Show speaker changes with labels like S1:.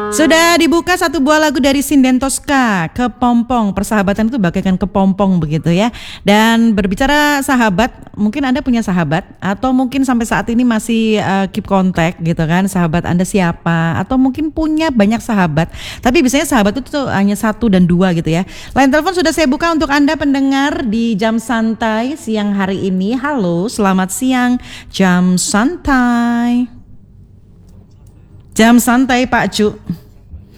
S1: Sudah dibuka satu buah lagu dari Sinden Tosca, Kepompong. Persahabatan itu bagaikan kepompong begitu ya. Dan berbicara sahabat, mungkin Anda punya sahabat atau mungkin sampai saat ini masih keep contact gitu kan. Sahabat Anda siapa? Atau mungkin punya banyak sahabat. Tapi biasanya sahabat itu tuh hanya 1 dan 2 gitu ya. Line telepon sudah saya buka untuk Anda pendengar di Jam Santai siang hari ini. Halo, selamat siang Jam Santai. Jam Santai Pak Cu.